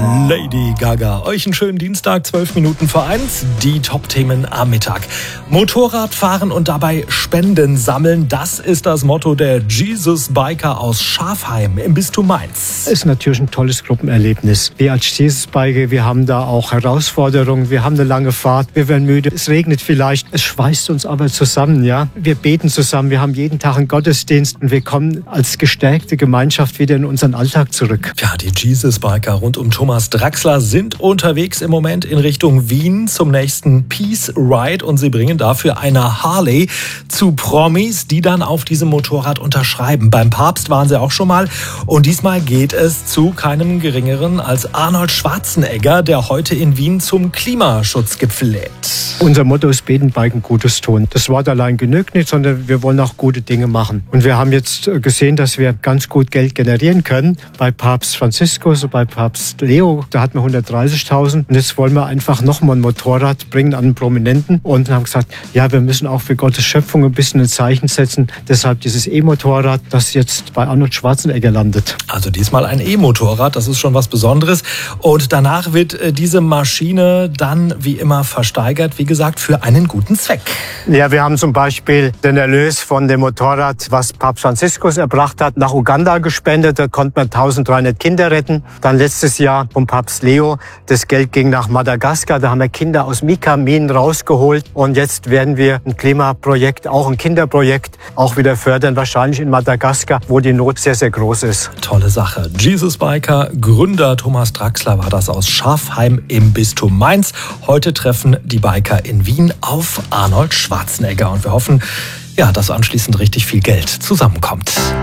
Lady Gaga. Euch einen schönen Dienstag, 12 Minuten vor 1. Die Top-Themen am Mittag. Motorrad fahren und dabei Spenden sammeln. Das ist das Motto der Jesus Biker aus Schafheim im Bistum Mainz. Ist natürlich ein tolles Gruppenerlebnis. Wir als Jesus Biker, wir haben da auch Herausforderungen. Wir haben eine lange Fahrt. Wir werden müde. Es regnet vielleicht. Es schweißt uns aber zusammen, ja. Wir beten zusammen. Wir haben jeden Tag einen Gottesdienst und wir kommen als gestärkte Gemeinschaft wieder in unseren Alltag zurück. Ja, die Jesus Biker rund um Thomas Draxler sind unterwegs im Moment in Richtung Wien zum nächsten Peace Ride und sie bringen dafür eine Harley zu Promis, die dann auf diesem Motorrad unterschreiben. Beim Papst waren sie auch schon mal und diesmal geht es zu keinem geringeren als Arnold Schwarzenegger, der heute in Wien zum Klimaschutzgipfel lädt. Unser Motto ist Beten, Biken, Gutes tun. Das Wort allein genügt nicht, sondern wir wollen auch gute Dinge machen. Und wir haben jetzt gesehen, dass wir ganz gut Geld generieren können. Bei Papst Franziskus, bei Papst Leo, da hatten wir 130.000. Und jetzt wollen wir einfach nochmal ein Motorrad bringen an einen Prominenten und haben gesagt, ja, wir müssen auch für Gottes Schöpfung ein bisschen ein Zeichen setzen. Deshalb dieses E-Motorrad, das jetzt bei Arnold Schwarzenegger landet. Also diesmal ein E-Motorrad, das ist schon was Besonderes. Und danach wird diese Maschine dann wie immer versteigert, wie gesagt, für einen guten Zweck. Ja, wir haben zum Beispiel den Erlös von dem Motorrad, was Papst Franziskus erbracht hat, nach Uganda gespendet. Da konnte man 1300 Kinder retten. Dann letztes Jahr vom Papst Leo, das Geld ging nach Madagaskar. Da haben wir Kinder aus Mika-Minen rausgeholt. Und jetzt werden wir ein Klimaprojekt, auch ein Kinderprojekt, auch wieder fördern. Wahrscheinlich in Madagaskar, wo die Not sehr, sehr groß ist. Tolle Sache. Jesus Biker, Gründer Thomas Draxler war das aus Schafheim im Bistum Mainz. Heute treffen die Biker in Wien auf Arnold Schwarzenegger. Und wir hoffen, ja, dass anschließend richtig viel Geld zusammenkommt.